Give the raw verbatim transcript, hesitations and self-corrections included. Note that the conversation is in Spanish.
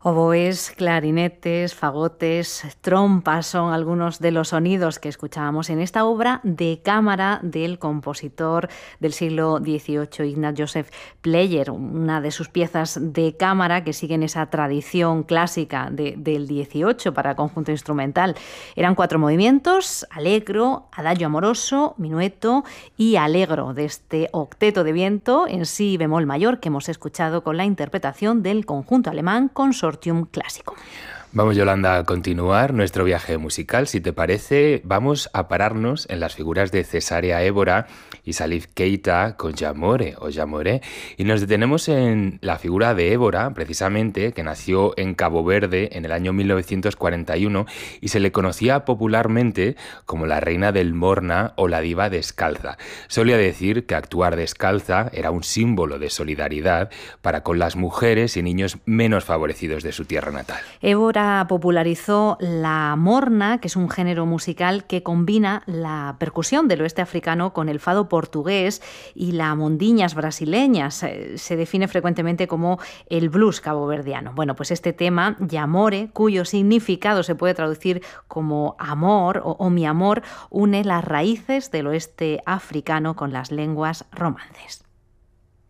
Oboes, clarinetes, fagotes, trompas son algunos de los sonidos que escuchábamos en esta obra de cámara del compositor del siglo dieciocho, Ignaz Joseph Pleyel, una de sus piezas de cámara que siguen esa tradición clásica de, del dieciocho para conjunto instrumental. Eran cuatro movimientos: allegro, adagio amoroso, minueto y allegro, de este octeto de viento en si bemol mayor que hemos escuchado con la interpretación del conjunto alemán Consortium Clásico. Vamos, Yolanda, a continuar nuestro viaje musical. Si te parece, vamos a pararnos en las figuras de Cesarea Évora y Salif Keita con Jamore o Jamoré, y nos detenemos en la figura de Évora, precisamente, que nació en Cabo Verde en el año mil novecientos cuarenta y uno y se le conocía popularmente como la reina del Morna o la diva descalza. Solía decir que actuar descalza era un símbolo de solidaridad para con las mujeres y niños menos favorecidos de su tierra natal. Évora popularizó la morna, que es un género musical que combina la percusión del oeste africano con el fado portugués y la mondiñas brasileñas. Se define frecuentemente como el blues caboverdiano. Bueno, pues este tema, Jamore, cuyo significado se puede traducir como amor o, o mi amor, une las raíces del oeste africano con las lenguas romances.